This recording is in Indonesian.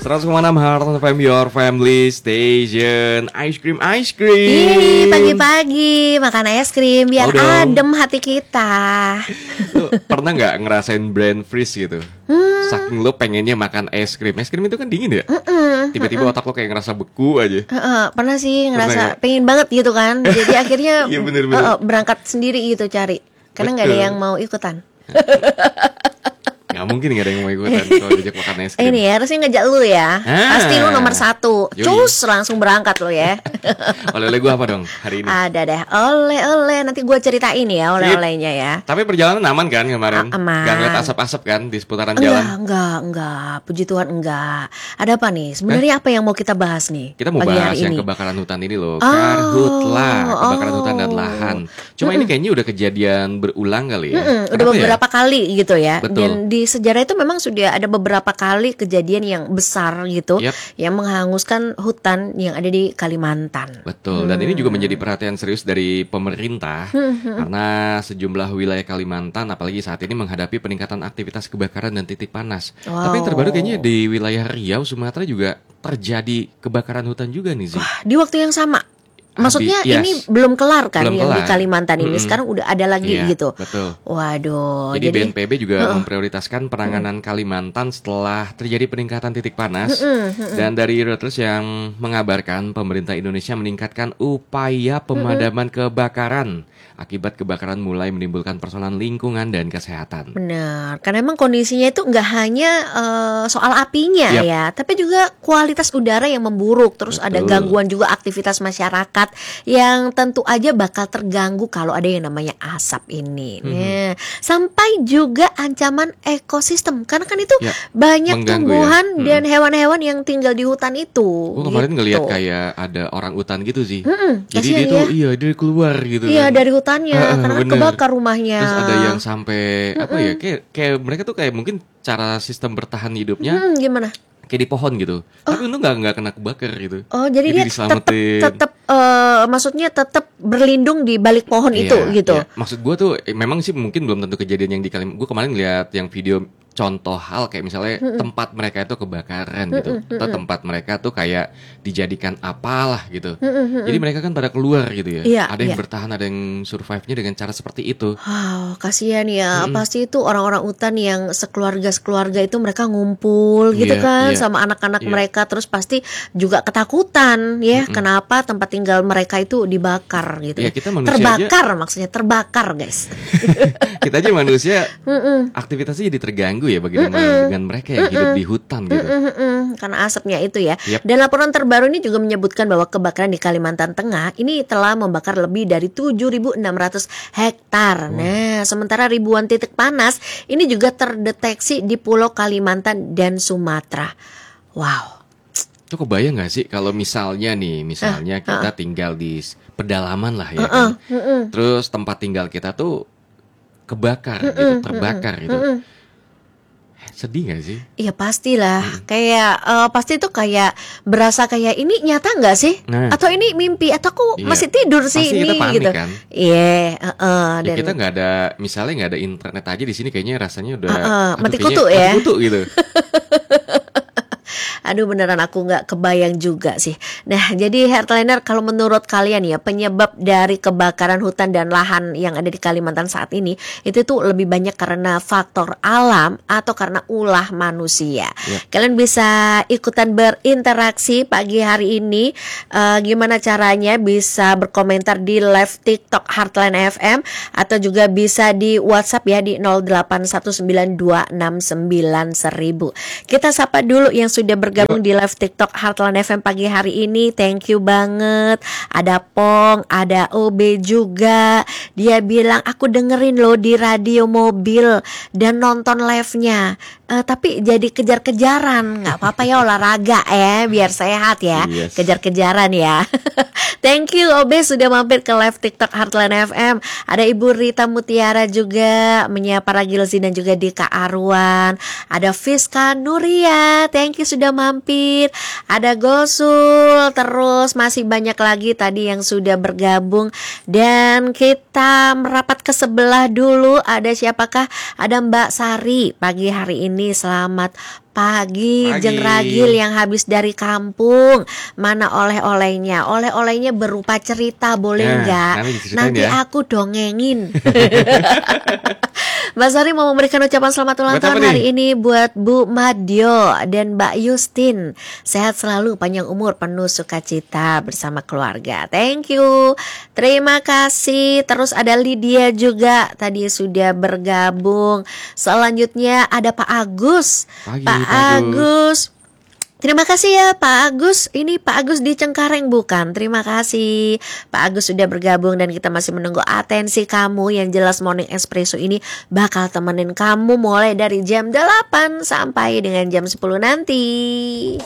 100,6 Heart FM, your family station. Ice cream, ice cream. Ih, pagi-pagi makan es krim biar adem hati kita. Lu pernah nggak ngerasain brain freeze gitu? Saking lu pengennya makan es krim. Es krim itu kan dingin ya? Tiba-tiba otak lu kayak ngerasa beku aja. Pernah sih Pernah ngerasa pengen banget gitu kan. Jadi akhirnya Iya, bener-bener. berangkat sendiri gitu cari. Karena nggak ada Betul. yang mau ikutan. Gak mungkin gak ada yang mau ikutan kalau diajak makan es krim. Ini ya harusnya ngejak lu ya. Pasti lu nomor 1. Yoi. Cus langsung berangkat lu ya. Oleh-oleh gue apa dong hari ini? Ada deh oleh-oleh. Nanti gue ceritain ya oleh-olehnya ya. Tapi perjalanan aman kan kemarin? Aman. Gak ngeliat asap-asap kan di seputaran jalan? Enggak. Puji Tuhan enggak. Ada apa nih? Sebenarnya apa yang mau kita bahas nih? Kita mau pagi bahas hari yang ini? kebakaran hutan ini loh. Karhutla, kebakaran hutan dan lahan. Cuma ini kayaknya udah kejadian berulang kali ya. Udah Kenapa ya? beberapa kali gitu ya. Betul. Dan di sejarah itu memang sudah ada beberapa kali kejadian yang besar gitu, Yap. yang menghanguskan hutan yang ada di Kalimantan. Betul, dan ini juga menjadi perhatian serius dari pemerintah karena sejumlah wilayah Kalimantan apalagi saat ini menghadapi peningkatan aktivitas kebakaran dan titik panas. Wow. Tapi yang terbaru kayaknya di wilayah Riau, Sumatera juga terjadi kebakaran hutan juga nih, Zi. Di waktu yang sama. Maksudnya Yes. ini belum kelar kan Belum yang di kelar. Kalimantan ini. Sekarang udah ada lagi Iya, gitu. betul. Waduh. Jadi BNPB juga memprioritaskan penanganan Kalimantan setelah terjadi peningkatan titik panas. Dan dari Reuters yang mengabarkan pemerintah Indonesia meningkatkan upaya pemadaman kebakaran akibat kebakaran mulai menimbulkan persoalan lingkungan dan kesehatan. Benar, karena emang kondisinya itu nggak hanya soal apinya Yap. ya, tapi juga kualitas udara yang memburuk. Terus ada Betul. gangguan juga aktivitas masyarakat yang tentu aja bakal terganggu kalau ada yang namanya asap ini. Nah, sampai juga ancaman ekosistem, karena kan itu Ya, banyak mengganggu tumbuhan ya. dan hewan-hewan yang tinggal di hutan itu. Gue kemarin gitu. ngeliat kayak ada orang utan gitu sih. Jadi kasihan dia tuh ya. dia keluar gitu Iya kan. dari hutannya, karena bener. kebakar rumahnya. Terus ada yang sampai apa ya? Kayak mereka tuh kayak mungkin cara sistem bertahan hidupnya Gimana? kayak di pohon gitu. Tapi untung nggak kena kebakar gitu. Oh jadi dia diselamatin. tetap maksudnya tetap berlindung di balik pohon Iya, itu gitu. iya. Maksud gue tuh memang sih mungkin belum tentu kejadian yang di Kalimantan. Gue kemarin lihat yang video contoh hal kayak misalnya tempat mereka itu kebakaran gitu, atau tempat mereka tuh kayak dijadikan apalah gitu. Jadi mereka kan pada keluar gitu ya. Iya, Ada yang iya. bertahan, ada yang survive-nya dengan cara seperti itu. Wow, kasihan ya. Pasti itu orang-orang hutan yang sekeluarga itu mereka ngumpul gitu Iya, kan iya. sama anak-anak Iya. mereka, terus pasti juga ketakutan ya. Kenapa tempat tinggal mereka itu dibakar gitu. Iya, kita manusia terbakar maksudnya terbakar, guys. Kita aja manusia aktivitasnya jadi terganggu ya bagaimana dengan mereka yang hidup di hutan gitu. Karena asapnya itu ya. Yap. Dan laporan terbaru ini juga menyebutkan bahwa kebakaran di Kalimantan Tengah ini telah membakar lebih dari 7.600 hektar. Nah, sementara ribuan titik panas ini juga terdeteksi di Pulau Kalimantan dan Sumatera. Wow. Itu kebayang gak sih kalau misalnya kita tinggal di pedalaman lah ya kan. Terus tempat tinggal kita tuh kebakar gitu, terbakar gitu. Sedih gak sih? Iya pastilah. Kayak pasti tuh kayak berasa kayak ini nyata nggak sih? Nah. Atau ini mimpi? Atau aku Iya. masih tidur sih Pasti ini kita panik gitu. kan? Iya, Ya dan kita nggak ada, misalnya nggak ada internet aja di sini kayaknya rasanya udah mati kayaknya kutu ya. mati kutu gitu. aduh beneran aku nggak kebayang juga sih. Nah jadi Heartliner, kalau menurut kalian ya penyebab dari kebakaran hutan dan lahan yang ada di Kalimantan saat ini itu tuh lebih banyak karena faktor alam atau karena ulah manusia? Kalian bisa ikutan berinteraksi pagi hari ini. Gimana caranya? Bisa berkomentar di live TikTok Heartline FM atau juga bisa di WhatsApp ya di 0819269100. Kita sapa dulu yang sudah bergabung di live TikTok Heartline FM pagi hari ini. Thank you banget. Ada Pong, ada OB juga. Dia bilang aku dengerin loh di radio mobil dan nonton live-nya. Tapi jadi kejar-kejaran. Nggak apa-apa ya, olahraga ya, biar sehat ya. Yes. Kejar-kejaran ya. Thank you OB sudah mampir ke live TikTok Heartline FM. Ada Ibu Rita Mutiara juga menyapa Ragilzi dan juga Dika Arwan. Ada Fiska Nuria, thank you sudah mampir. Ada Gosul, terus masih banyak lagi tadi yang sudah bergabung. Dan kita merapat ke sebelah dulu. Ada siapakah? Ada Mbak Sari pagi hari ini. Selamat Pagi, Pagi. Jeng Ragil yang habis dari kampung. Mana oleh-olehnya? Oleh-olehnya berupa cerita, boleh Nah, nggak? nanti diceritain Nanti ya. aku dongengin. Mbak Sari mau memberikan ucapan selamat ulang Buat tahun apa nih? hari ini buat Bu Madio dan Mbak Yustin. Sehat selalu, panjang umur, penuh sukacita bersama keluarga. Thank you. Terima kasih. Terus ada Lydia juga tadi sudah bergabung. Selanjutnya ada Pak Agus. Pagi, Pak Pak Agus. Agus. Terima kasih ya Pak Agus. Ini Pak Agus di Cengkareng bukan? Terima kasih Pak Agus sudah bergabung dan kita masih menunggu atensi kamu. Yang jelas Morning Espresso ini bakal temenin kamu mulai dari jam 8 sampai dengan jam 10 nanti.